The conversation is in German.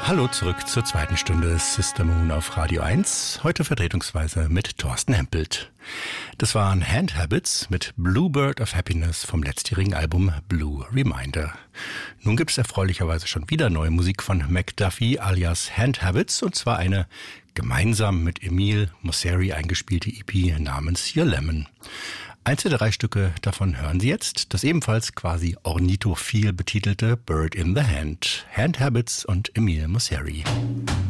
Hallo zurück zur zweiten Stunde Sister Moon auf Radio 1, heute vertretungsweise mit Thorsten Hempelt. Das waren Hand Habits mit Bluebird of Happiness vom letztjährigen Album Blue Reminder. Nun gibt es erfreulicherweise schon wieder neue Musik von McDuffie alias Hand Habits, und zwar eine gemeinsam mit Emile Mosseri eingespielte EP namens Your Lemon. Eins der 3 Stücke davon hören Sie jetzt, das ebenfalls quasi ornithophil betitelte Bird in the Hand, Hand Habits und Emile Mosseri.